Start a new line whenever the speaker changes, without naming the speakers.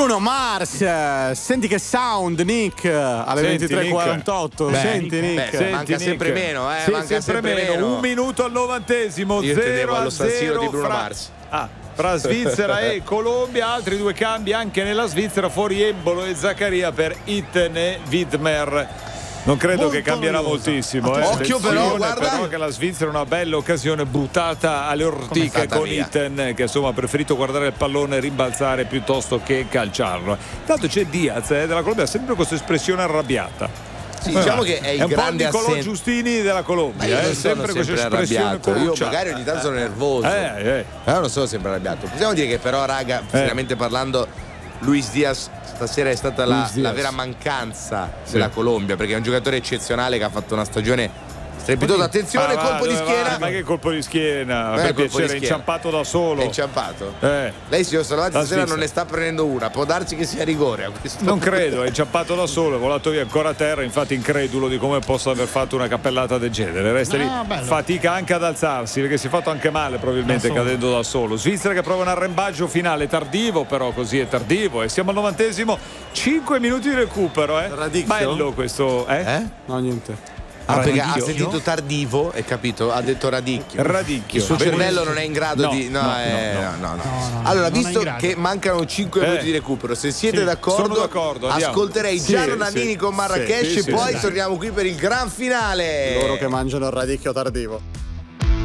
Bruno Mars, senti che sound, Nick, alle 23:48. Senti, Nick.
Manca sempre meno,
Sì,
manca sempre meno.
1 minuto al 90°,
Io tenevo allo San Siro
0-0
di Bruno Mars.
fra Svizzera e Colombia. Altri due cambi anche nella Svizzera, fuori Embolo e Zaccaria per Itten e Widmer. Non credo che cambierà moltissimo.
Occhio però, guarda.
Però che la Svizzera è una bella occasione buttata alle ortiche con Itten, che insomma ha preferito guardare il pallone e rimbalzare piuttosto che calciarlo. Tanto c'è Diaz della Colombia, sempre con questa espressione arrabbiata.
Sì, diciamo che è il grande
un po' Nicolò
assente.
Giustini della Colombia,
Io
sempre questa espressione
arrabbiato. Io
conciata.
magari ogni tanto sono nervoso. Però non sono sempre arrabbiato. Possiamo dire che però, raga, seriamente parlando, Luis Diaz stasera è stata la vera mancanza della Colombia, perché è un giocatore eccezionale che ha fatto una stagione strepitosa. Attenzione, colpo di schiena.
Ma che colpo di schiena? Per piacere, è inciampato da solo.
È inciampato? Lei, signor Salvati, stasera non ne sta prendendo una. Può darsi che sia rigore a questo
Non credo, è inciampato da solo, è volato via ancora a terra, infatti incredulo di come possa aver fatto una cappellata del genere. Resta lì, fatica anche ad alzarsi, perché si è fatto anche male probabilmente cadendo da solo. Svizzera che prova un arrembaggio finale tardivo, però così è tardivo, e siamo al 90°, 5 minuti di recupero. Bello questo.
No, niente.
Perché ha sentito tardivo, è capito? Ha detto radicchio. Il suo cervello non è in grado di. No. Allora, visto che mancano 5 minuti di recupero, se siete d'accordo, ascolterei Gianni Nannini con Marrakesh e poi torniamo qui per il gran finale.
Loro che mangiano il radicchio tardivo.